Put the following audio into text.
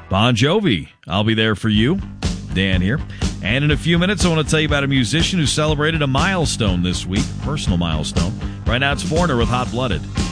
Bon Jovi, I'll Be There For You. Dan here. And in a few minutes, I want to tell you about a musician who celebrated a milestone this week, personal milestone. Right now, it's Foreigner with Hot Blooded.